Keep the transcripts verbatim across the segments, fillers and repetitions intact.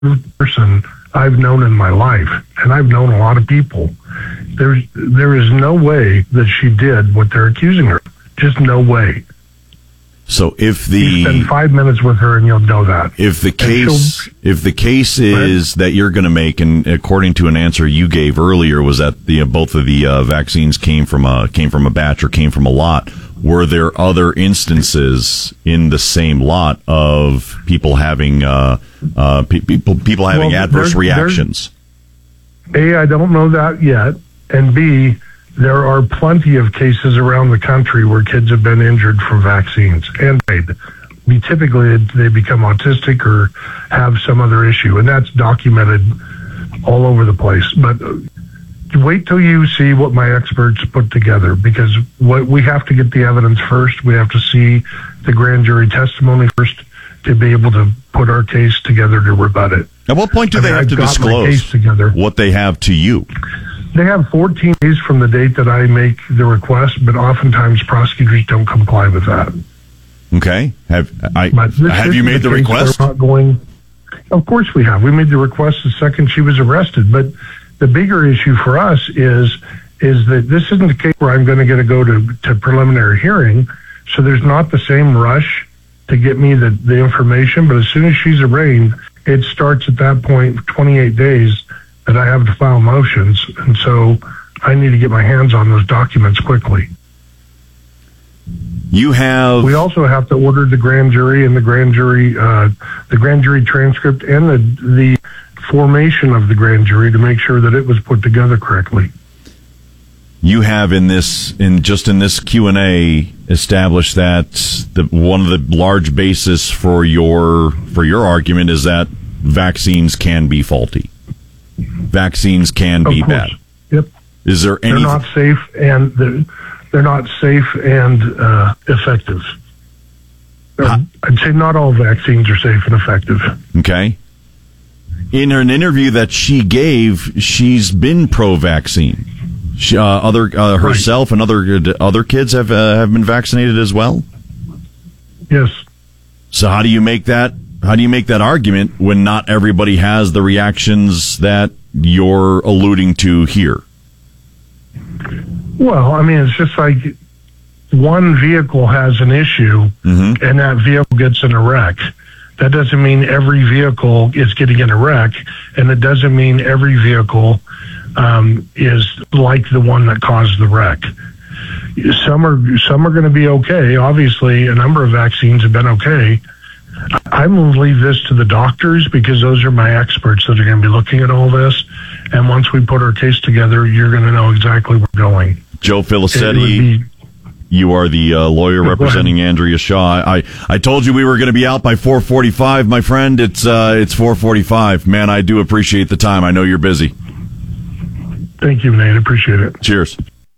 person I've known in my life, and I've known a lot of people. There's, there is no way that she did what they're accusing her. Just no way. So if the you spend five minutes with her and you'll know that. If the case if the case is right? that you're going to make, and according to an answer you gave earlier, was that the both of the uh, vaccines came from a came from a batch or came from a lot. Were there other instances in the same lot of people having uh, uh, pe- people people having well, adverse there's, reactions? There's, A, I don't know that yet, and B, there are plenty of cases around the country where kids have been injured from vaccines, and we typically they become autistic or have some other issue, and that's documented all over the place. But wait till you see what my experts put together, because what we have to get the evidence first. We have to see the grand jury testimony first to be able to put our case together to rebut it. At what point do I they mean, have I've to got my disclose case together. What they have to you? They have fourteen days from the date that I make the request, but oftentimes prosecutors don't comply with that. Okay. Have I? But this have you made the request? Not going. Of course we have. We made the request the second she was arrested. But the bigger issue for us is is that this isn't the case where I'm going to get to go to, to preliminary hearing. So there's not the same rush to get me the, the information. But as soon as she's arraigned, it starts at that point, twenty-eight days, that I have to file motions. And so I need to get my hands on those documents quickly. You have. We also have to order the grand jury and the grand jury, uh, the grand jury transcript and the the formation of the grand jury to make sure that it was put together correctly. You have in this, in just in this Q and A, established that the one of the large bases for your for your argument is that vaccines can be faulty. Vaccines can be bad. Yep. Is there any? They're not safe, and they're, they're not safe and uh, effective. Huh? I'd say not all vaccines are safe and effective. Okay. In an interview that she gave, she's been pro-vaccine. She, uh, other uh, herself right. and other other kids have uh, have been vaccinated as well. Yes. So how do you make that? How do you make that argument when not everybody has the reactions that you're alluding to here? Well, I mean, it's just like one vehicle has an issue, mm-hmm. and that vehicle gets in a wreck. That doesn't mean every vehicle is getting in a wreck, and it doesn't mean every vehicle um, is like the one that caused the wreck. Some are some are going to be okay. Obviously, a number of vaccines have been okay. I'm going to leave this to the doctors because those are my experts that are going to be looking at all this. And once we put our case together, you're going to know exactly where we're going. Joe Filicetti, you are the uh, lawyer representing Andrea Shaw. I, I told you we were going to be out by four forty-five, my friend. It's uh, it's four forty-five. Man, I do appreciate the time. I know you're busy. Thank you, Nate. Appreciate it. Cheers.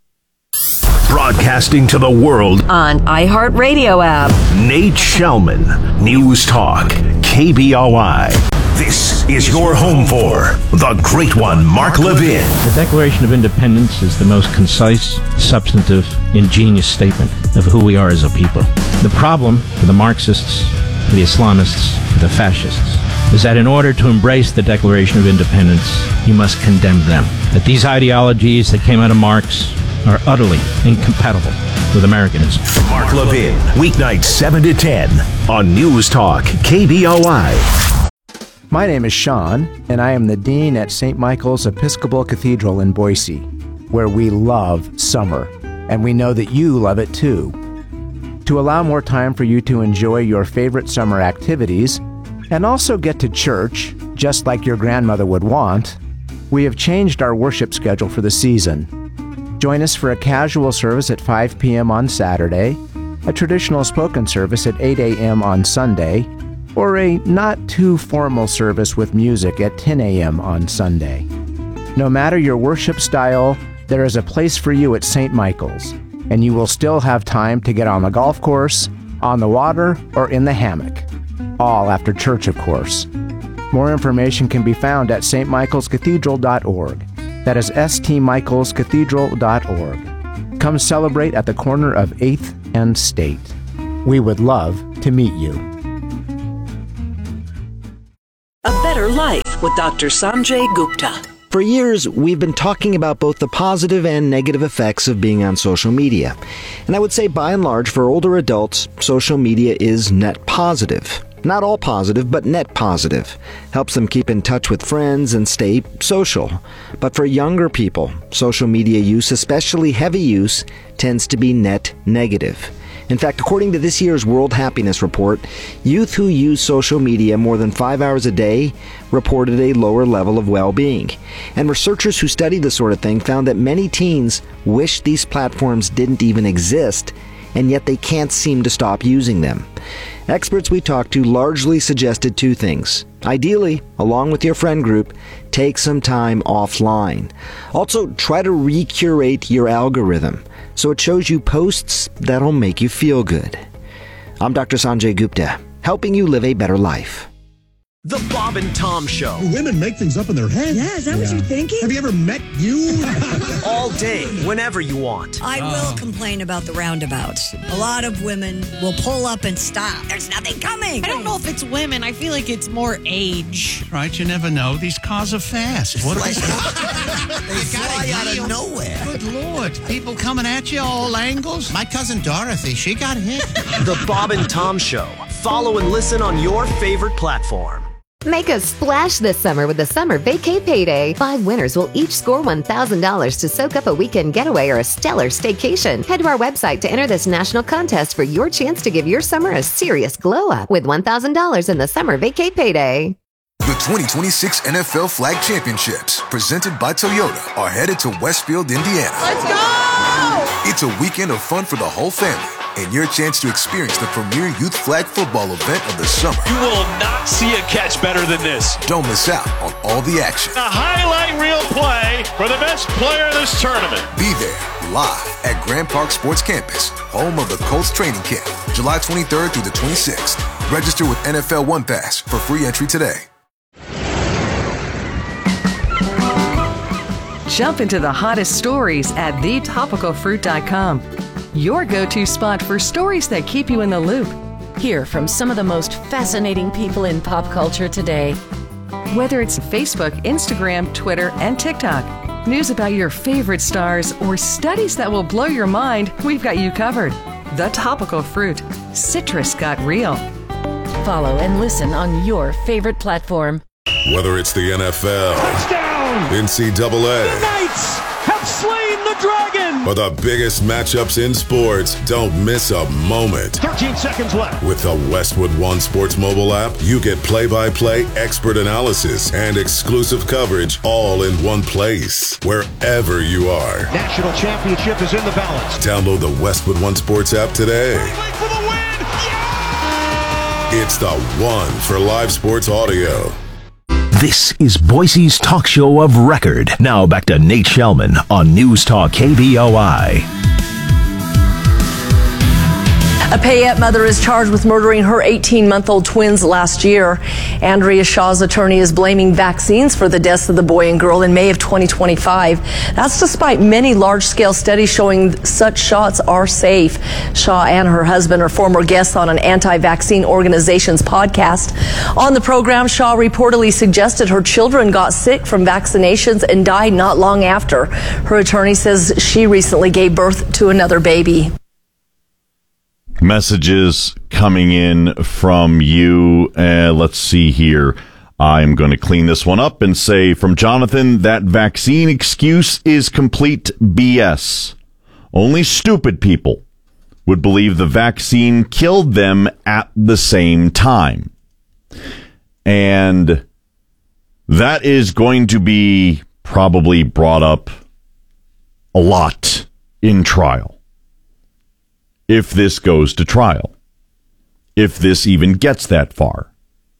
Broadcasting to the world on iHeartRadio app. Nate Shelman, News Talk, K B O I. This is your home for the great one, Mark Levin. The Declaration of Independence is the most concise, substantive, ingenious statement of who we are as a people. The problem for the Marxists, for the Islamists, for the fascists, is that in order to embrace the Declaration of Independence, you must condemn them. That these ideologies that came out of Marx are utterly incompatible with Americanism. Mark Levin, weeknights seven to ten on News Talk, K B O I. My name is Sean, and I am the Dean at Saint Michael's Episcopal Cathedral in Boise, where we love summer, and we know that you love it too. To allow more time for you to enjoy your favorite summer activities, and also get to church, just like your grandmother would want, we have changed our worship schedule for the season. Join us for a casual service at five p.m. on Saturday, a traditional spoken service at eight a.m. on Sunday, or a not-too-formal service with music at ten a.m. on Sunday. No matter your worship style, there is a place for you at Saint Michael's, and you will still have time to get on the golf course, on the water, or in the hammock. All after church, of course. More information can be found at s t michaels cathedral dot org. That is s t michaels cathedral dot org. Come celebrate at the corner of eighth and State. We would love to meet you. A better life. with Doctor Sanjay Gupta. For years, we've been talking about both the positive and negative effects of being on social media. And I would say, by and large, for older adults, social media is net positive. Not all positive, but net positive. Helps them keep in touch with friends and stay social. But for younger people, social media use, especially heavy use, tends to be net negative. In fact, according to this year's World Happiness Report, youth who use social media more than five hours a day reported a lower level of well-being. And researchers who studied this sort of thing found that many teens wish these platforms didn't even exist, and yet they can't seem to stop using them. Experts we talked to largely suggested two things. Ideally, along with your friend group, take some time offline. Also, try to recurate your algorithm so it shows you posts that'll make you feel good. I'm Doctor Sanjay Gupta, helping you live a better life. The Bob and Tom Show. Women make things up in their head. Yeah, is that yeah. what you're thinking? Have you ever met you? All day, whenever you want. I oh. will complain about the roundabouts. A lot of women will pull up and stop. There's nothing coming. I don't know if it's women. I feel like it's more age. Right, you never know. These cars are fast. What are they? They fly out of nowhere. Good Lord. People coming at you all angles. My cousin Dorothy, she got hit. The Bob and Tom Show. Follow and listen on your favorite platform. Make a splash this summer with the Summer Vacay Payday. Five winners will each score one thousand dollars to soak up a weekend getaway or a stellar staycation. Head to our website to enter this national contest for your chance to give your summer a serious glow-up with one thousand dollars in the Summer Vacay Payday. The twenty twenty-six N F L Flag Championships, presented by Toyota, are headed to Westfield, Indiana. Let's go! It's a weekend of fun for the whole family, and your chance to experience the premier youth flag football event of the summer. You will not see a catch better than this. Don't miss out on all the action. A highlight reel play for the best player in this tournament. Be there, live at Grand Park Sports Campus, home of the Colts training camp, July twenty-third through the twenty-sixth. Register with N F L One Pass for free entry today. Jump into the hottest stories at the topical fruit dot com. Your go-to spot for stories that keep you in the loop. Hear from some of the most fascinating people in pop culture today. Whether it's Facebook, Instagram, Twitter, and TikTok, news about your favorite stars, or studies that will blow your mind, we've got you covered. The Topical Fruit. Citrus got real. Follow and listen on your favorite platform. Whether it's the N F L, touchdown, N C double A, the Knights have slain the dragon, or the biggest matchups in sports, don't miss a moment. thirteen seconds left. With the Westwood One Sports mobile app, you get play-by-play expert analysis and exclusive coverage all in one place, wherever you are. National championship is in the balance. Download the Westwood One Sports app today. Wait for the win! Yeah! It's the one for live sports audio. This is Boise's talk show of record. Now back to Nate Shellman on News Talk K B O I. A Payette mother is charged with murdering her eighteen-month-old twins last year. Andrea Shaw's attorney is blaming vaccines for the deaths of the boy and girl in May of twenty twenty-five. That's despite many large-scale studies showing such shots are safe. Shaw and her husband are former guests on an anti-vaccine organization's podcast. On the program, Shaw reportedly suggested her children got sick from vaccinations and died not long after. Her attorney says she recently gave birth to another baby. Messages coming in from you. Uh, let's see here. I'm going to clean this one up and say from Jonathan, that vaccine excuse is complete B S. Only stupid people would believe the vaccine killed them at the same time. And that is going to be probably brought up a lot in trial. If this goes to trial, if this even gets that far.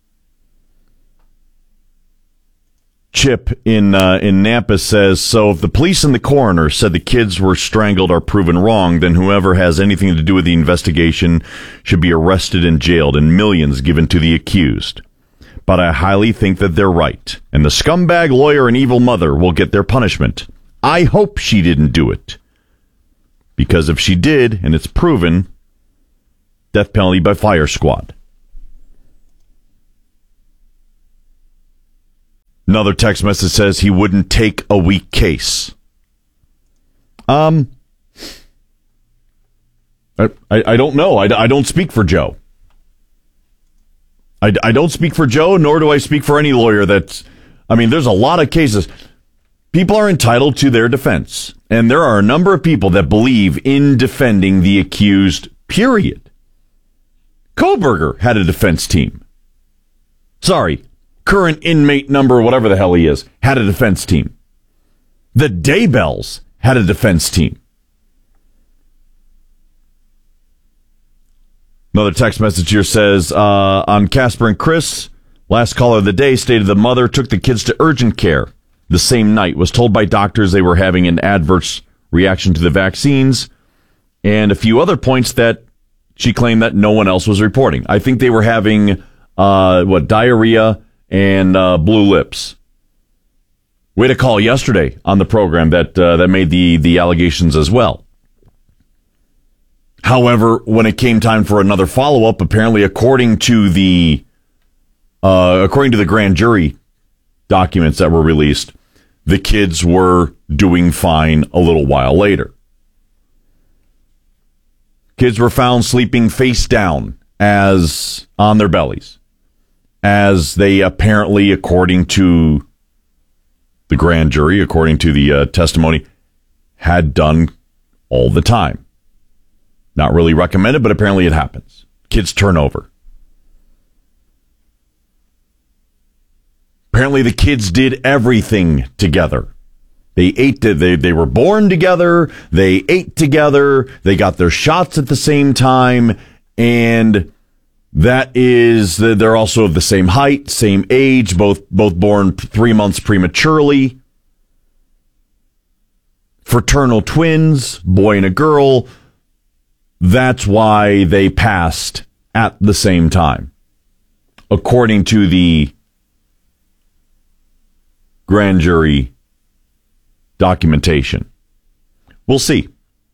Chip in uh, in Nampa says, so if the police and the coroner said the kids were strangled or proven wrong, then whoever has anything to do with the investigation should be arrested and jailed and millions given to the accused. But I highly think that they're right, and the scumbag lawyer and evil mother will get their punishment. I hope she didn't do it. Because if she did, and it's proven, death penalty by fire squad. Another text message says he wouldn't take a weak case. Um, I, I, I don't know. I, I don't speak for Joe. I, I don't speak for Joe, nor do I speak for any lawyer that's, I mean, there's a lot of cases. People are entitled to their defense. And there are a number of people that believe in defending the accused, period. Kohlberger had a defense team. Sorry, current inmate number, whatever the hell he is, had a defense team. The Daybells had a defense team. Another text message here says, uh, on Casper and Chris, last caller of the day stated the mother took the kids to urgent care the same night, was told by doctors they were having an adverse reaction to the vaccines, and a few other points that she claimed that no one else was reporting. I think they were having, uh, what, diarrhea and uh, blue lips. We had a call yesterday on the program that uh, that made the, the allegations as well. However, when it came time for another follow-up, apparently according to the uh, according to the grand jury documents that were released, the kids were doing fine a little while later. Kids were found sleeping face down as on their bellies, as they apparently, according to the grand jury, according to the uh, testimony, had done all the time. Not really recommended, but apparently it happens. Kids turn over. Apparently the kids did everything together. They ate, they, they were born together, they ate together, they got their shots at the same time, and that is, they're also of the same height, same age, both both born three months prematurely. Fraternal twins, boy and a girl. That's why they passed at the same time, according to the grand jury documentation. We'll see.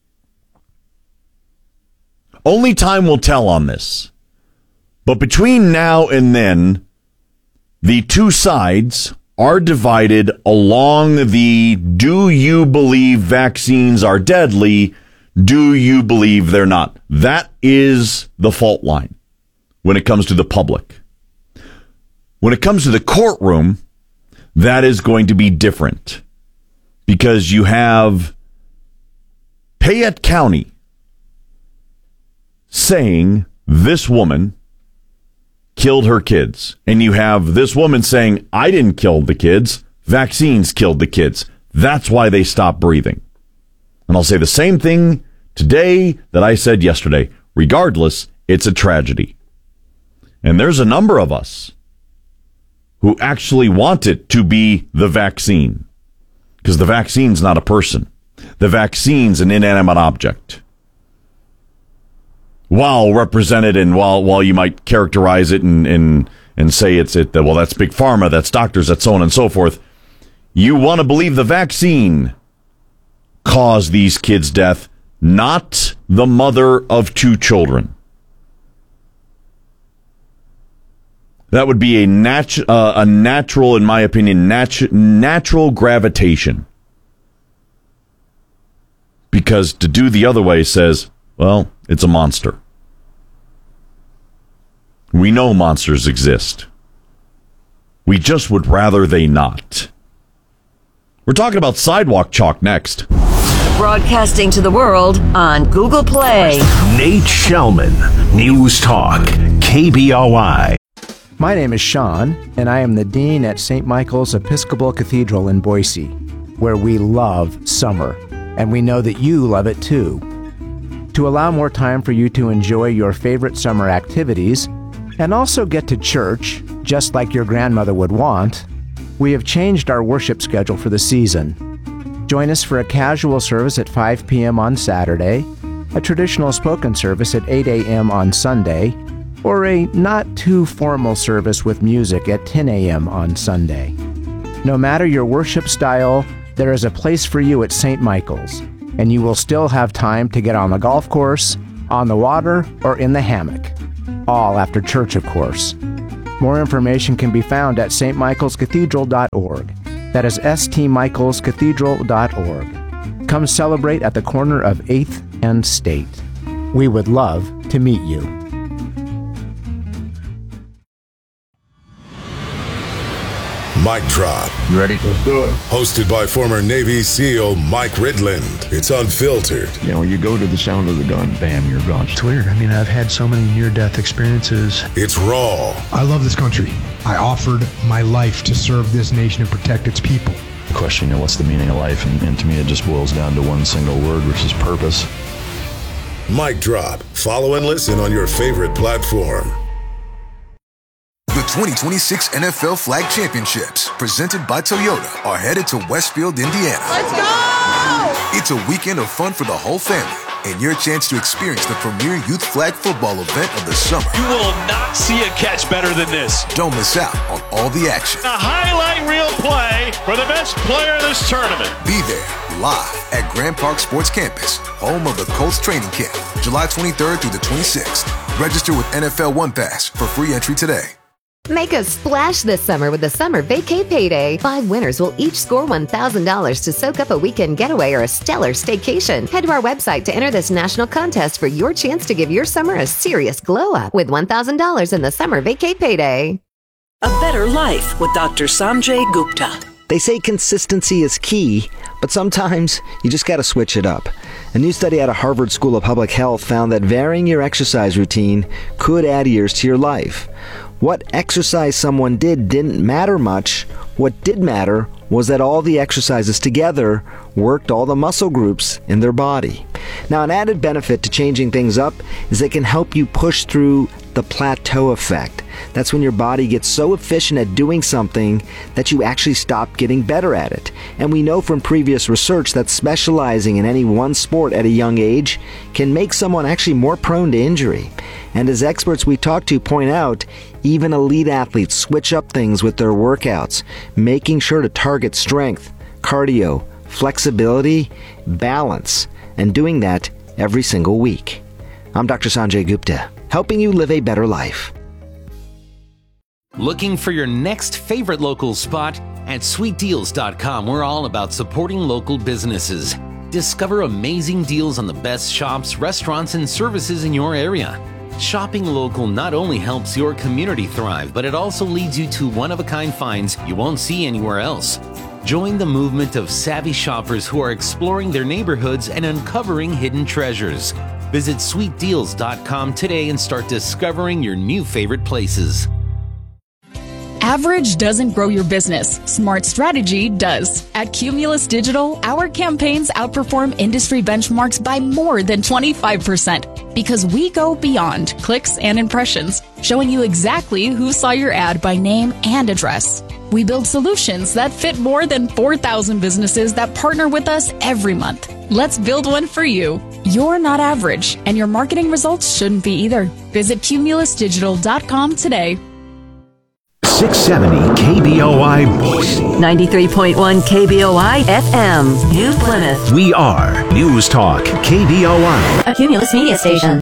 Only time will tell on this. But between now and then, the two sides are divided along the do you believe vaccines are deadly? Do you believe they're not? That is the fault line when it comes to the public. When it comes to the courtroom, that is going to be different. Because you have Payette County saying this woman killed her kids. And you have this woman saying, I didn't kill the kids. Vaccines killed the kids. That's why they stopped breathing. And I'll say the same thing today that I said yesterday. Regardless, it's a tragedy. And there's a number of us who actually want it to be the vaccine. Because the vaccine's not a person. The vaccine's an inanimate object. While represented and while while you might characterize it and and, and say it's it, well, that's big pharma, that's doctors, that's so on and so forth. You want to believe the vaccine caused these kids' death, not the mother of two children. That would be a natu- uh, a natural, in my opinion, natu- natural gravitation. Because to do the other way says, well, it's a monster. We know monsters exist. We just would rather they not. We're talking about sidewalk chalk next. Broadcasting to the world on Google Play. Nate Shellman, News Talk, K B O I. My name is Sean, and I am the Dean at Saint Michael's Episcopal Cathedral in Boise, where we love summer, and we know that you love it too. To allow more time for you to enjoy your favorite summer activities, and also get to church, just like your grandmother would want, we have changed our worship schedule for the season. Join us for a casual service at five p.m. on Saturday, a traditional spoken service at eight a.m. on Sunday, or a not-too-formal service with music at ten a.m. on Sunday. No matter your worship style, there is a place for you at Saint Michael's, and you will still have time to get on the golf course, on the water, or in the hammock. All after church, of course. More information can be found at s t michaels cathedral dot org. That is s t michaels cathedral dot org. Come celebrate at the corner of eighth and State. We would love to meet you. Mic Drop. You ready? Let's do it. Hosted by former Navy SEAL Mike Ridland. It's unfiltered. You know, you go to the sound of the gun, bam, you're gone. It's weird. I mean, I've had so many near-death experiences. It's raw. I love this country. I offered my life to serve this nation and protect its people. The question, you know, what's the meaning of life? And, and to me, it just boils down to one single word, which is purpose. Mic Drop. Follow and listen on your favorite platform. The twenty twenty-six N F L Flag Championships, presented by Toyota, are headed to Westfield, Indiana. Let's go! It's a weekend of fun for the whole family, and your chance to experience the premier youth flag football event of the summer. You will not see a catch better than this. Don't miss out on all the action. A highlight reel play for the best player in this tournament. Be there, live at Grand Park Sports Campus, home of the Colts training camp, July twenty-third through the twenty-sixth. Register with N F L One Pass for free entry today. Make a splash this summer with the Summer Vacay Payday. Five winners will each score one thousand dollars to soak up a weekend getaway or a stellar staycation. Head to our website to enter this national contest for your chance to give your summer a serious glow up with one thousand dollars in the Summer Vacay Payday. A better life with Doctor Sanjay Gupta. They say consistency is key, but sometimes you just gotta switch it up. A new study out of Harvard School of Public Health found that varying your exercise routine could add years to your life. What exercise someone did didn't matter much. What did matter was that all the exercises together worked all the muscle groups in their body. Now, an added benefit to changing things up is they can help you push through the plateau effect. That's when your body gets so efficient at doing something that you actually stop getting better at it. And we know from previous research that specializing in any one sport at a young age can make someone actually more prone to injury. And as experts we talk to point out, even elite athletes switch up things with their workouts, making sure to target strength, cardio, flexibility, balance, and doing that every single week. I'm Doctor Sanjay Gupta, helping you live a better life. Looking for your next favorite local spot? At sweet deals dot com, we're all about supporting local businesses. Discover amazing deals on the best shops, restaurants, and services in your area. Shopping local not only helps your community thrive, but it also leads you to one-of-a-kind finds you won't see anywhere else. Join the movement of savvy shoppers who are exploring their neighborhoods and uncovering hidden treasures. Visit sweet deals dot com today and start discovering your new favorite places. Average doesn't grow your business. Smart strategy does. At Cumulus Digital, our campaigns outperform industry benchmarks by more than twenty-five percent because we go beyond clicks and impressions, showing you exactly who saw your ad by name and address. We build solutions that fit more than four thousand businesses that partner with us every month. Let's build one for you. You're not average, and your marketing results shouldn't be either. Visit cumulus digital dot com today. six seventy K B O I Boise. ninety-three point one K B O I F M, New Plymouth. We are News Talk K B O I. A Cumulus media station.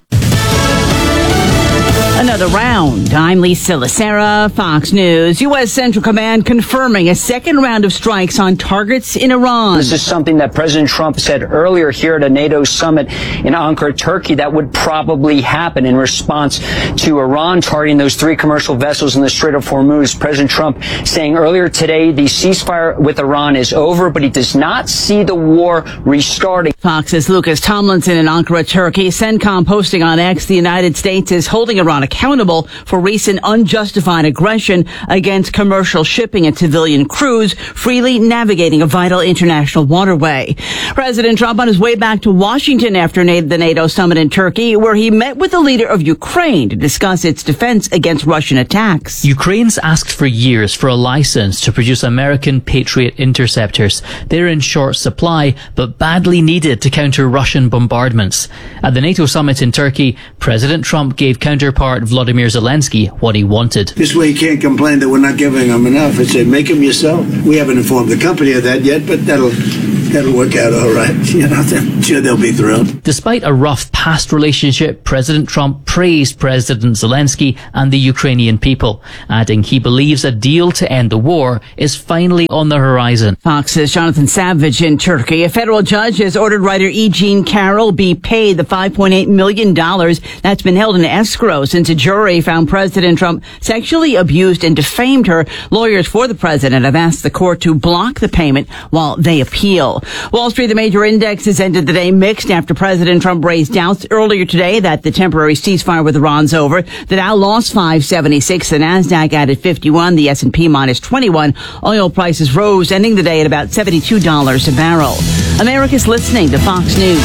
Another round. I'm Lisa Lacera, Fox News. U S. Central Command confirming a second round of strikes on targets in Iran. This is something that President Trump said earlier here at a NATO summit in Ankara, Turkey, that would probably happen in response to Iran targeting those three commercial vessels in the Strait of Hormuz. President Trump saying earlier today the ceasefire with Iran is over, but he does not see the war restarting. Fox's Lucas Tomlinson in Ankara, Turkey. CENTCOM posting on X, the United States is holding Iran accountable for recent unjustified aggression against commercial shipping and civilian crews freely navigating a vital international waterway. President Trump on his way back to Washington after the NATO summit in Turkey, where he met with the leader of Ukraine to discuss its defense against Russian attacks. Ukraine's asked for years for a license to produce American Patriot interceptors. They're in short supply, but badly needed to counter Russian bombardments. At the NATO summit in Turkey, President Trump gave counterpart Vladimir Zelensky what he wanted. This way he can't complain that we're not giving him enough. I say, make them yourself. We haven't informed the company of that yet, but that'll it'll work out all right. You know, I'm sure they'll be thrilled. Despite a rough past relationship, President Trump praised President Zelensky and the Ukrainian people, adding he believes a deal to end the war is finally on the horizon. Fox's Jonathan Savage in Turkey. A federal judge has ordered writer E. Jean Carroll be paid the five point eight million dollars that's been held in escrow since a jury found President Trump sexually abused and defamed her. Lawyers for the president have asked the court to block the payment while they appeal. Wall Street, the major indexes ended the day mixed after President Trump raised doubts earlier today that the temporary ceasefire with Iran's over. The Dow lost five seventy-six. The Nasdaq added fifty-one. The S and P minus twenty-one. Oil prices rose, ending the day at about seventy-two dollars a barrel. America's listening to Fox News.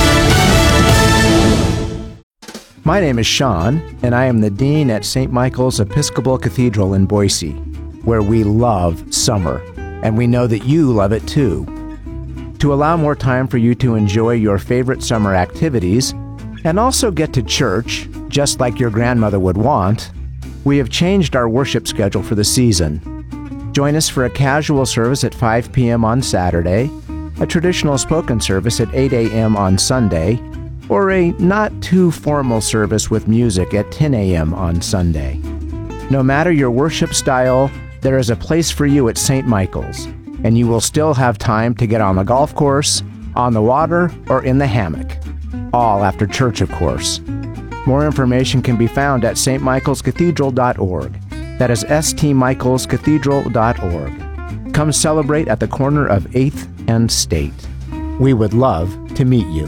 My name is Sean, and I am the Dean at Saint Michael's Episcopal Cathedral in Boise, where we love summer, and we know that you love it too. To allow more time for you to enjoy your favorite summer activities, and also get to church, just like your grandmother would want, we have changed our worship schedule for the season. Join us for a casual service at five p.m. on Saturday, a traditional spoken service at eight a.m. on Sunday, or a not-too-formal service with music at ten a.m. on Sunday. No matter your worship style, there is a place for you at Saint Michael's, and you will still have time to get on the golf course, on the water, or in the hammock. All after church, of course. More information can be found at s t michaels cathedral dot org. That is s t michaels cathedral dot org. Come celebrate at the corner of eighth and State. We would love to meet you.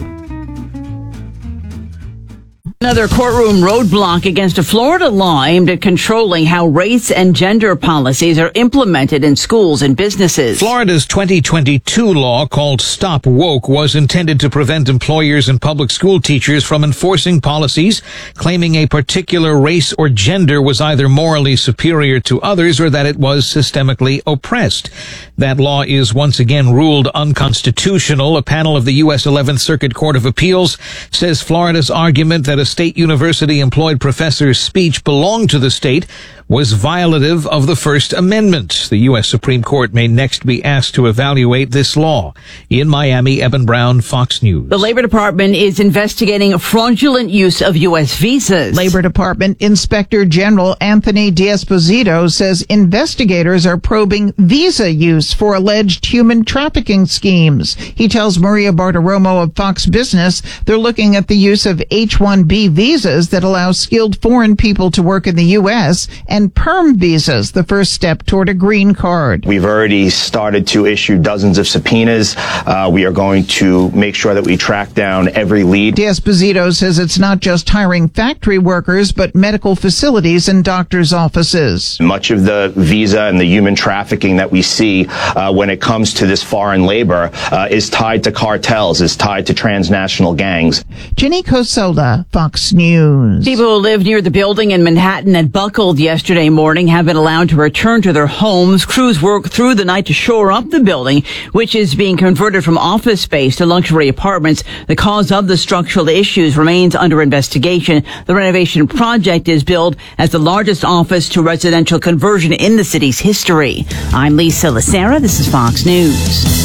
Another courtroom roadblock against a Florida law aimed at controlling how race and gender policies are implemented in schools and businesses. Florida's twenty twenty-two law called Stop Woke was intended to prevent employers and public school teachers from enforcing policies claiming a particular race or gender was either morally superior to others or that it was systemically oppressed. That law is once again ruled unconstitutional. A panel of the U S eleventh Circuit Court of Appeals says Florida's argument that a state university employed professor's speech belonged to the state was violative of the First Amendment. The U S Supreme Court may next be asked to evaluate this law. In Miami, Eben Brown, Fox News. The Labor Department is investigating a fraudulent use of U S visas. Labor Department Inspector General Anthony D'Esposito says investigators are probing visa use for alleged human trafficking schemes. He tells Maria Bartiromo of Fox Business they're looking at the use of H one B visas that allow skilled foreign people to work in the U S and perm visas, the first step toward a green card. We've already started to issue dozens of subpoenas. Uh, we are going to make sure that we track down every lead. D'Esposito says it's not just hiring factory workers, but medical facilities and doctors' offices. Much of the visa and the human trafficking that we see uh, when it comes to this foreign labor uh, is tied to cartels, is tied to transnational gangs. Jenny Cosola, Fox News. People who live near the building in Manhattan that buckled yesterday morning have been allowed to return to their homes. Crews worked through the night to shore up the building, which is being converted from office space to luxury apartments. The cause of the structural issues remains under investigation. The renovation project is billed as the largest office to residential conversion in the city's history. I'm Lisa Lacera. This is Fox News.